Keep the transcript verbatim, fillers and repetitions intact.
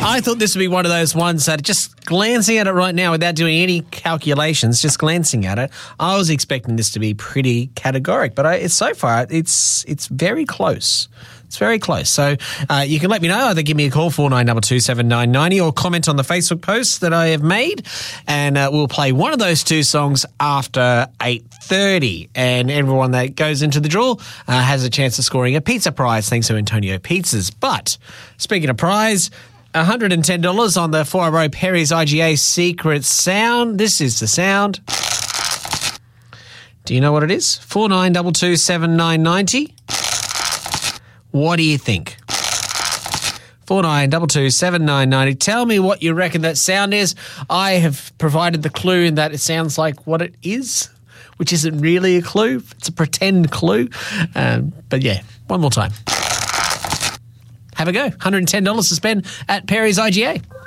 I thought this would be one of those ones that just glancing at it right now without doing any calculations, just glancing at it, I was expecting this to be pretty categoric. But I, it's so far, it's it's very close. It's very close. So uh, you can let me know. Either give me a call, four nine two two, seven nine nine zero, or comment on the Facebook post that I have made, and uh, we'll play one of those two songs after eight thirty. And everyone that goes into the draw uh, has a chance of scoring a pizza prize thanks to Antonio Pizzas. But speaking of prize, one hundred ten dollars on the four oh Perry's I G A Secret Sound. This is the sound. Do you know what it is? four nine two two, seven nine nine zero. What do you think? four nine two two, seven nine nine zero. Tell me what you reckon that sound is. I have provided the clue in that it sounds like what it is, which isn't really a clue. It's a pretend clue. Um, but yeah, one more time. Have a go. one hundred ten dollars to spend at Perry's I G A.